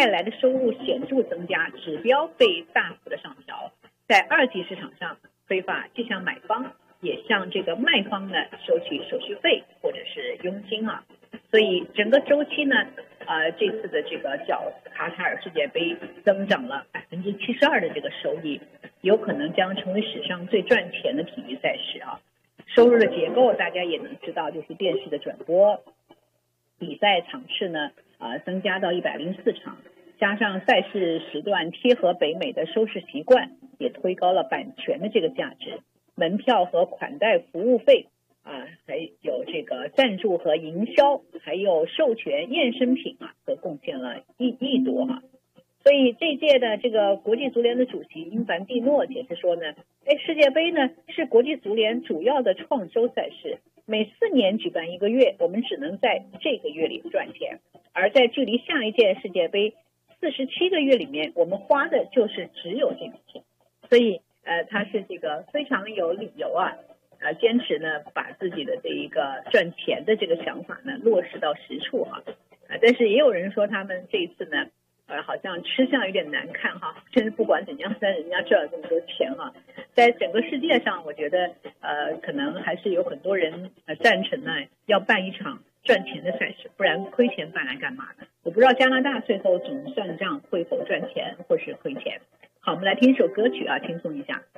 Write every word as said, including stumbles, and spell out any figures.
带来的收入显著增加，指标被大幅的上调。在二级市场上，非法既向买方也向这个卖方呢收取手续费或者是佣金啊。所以整个周期呢，呃，这次的这个叫卡塔尔世界杯增长了百分之七十二的这个收益，有可能将成为史上最赚钱的体育赛事啊。收入的结构大家也能知道，就是电视的转播，比赛场次呢，呃，增加到一百零四场，加上赛事时段贴合北美的收视习惯，也推高了版权的这个价值。门票和款待服务费啊，还有这个赞助和营销，还有授权衍生品啊，都贡献了一亿多哈、啊。所以这届的这个国际足联的主席英凡蒂诺解释说呢，哎，世界杯呢是国际足联主要的创收赛事，每四年举办一个月，我们只能在这个月里赚钱，而在距离下一届世界杯四十七个月里面，我们花的就是只有这笔钱。所以呃，他是这个非常有理由啊。呃，坚持呢，把自己的这一个赚钱的这个想法呢落实到实处哈、啊。呃，但是也有人说他们这一次呢，呃，好像吃相有点难看哈。真是不管怎样，但人家赚了这么多钱哈、啊，在整个世界上，我觉得呃，可能还是有很多人呃赞成呢要办一场赚钱的赛事，不然亏钱办来干嘛呢？我不知道加拿大最后总算账会否赚钱或是亏钱。好，我们来听一首歌曲啊，轻松一下。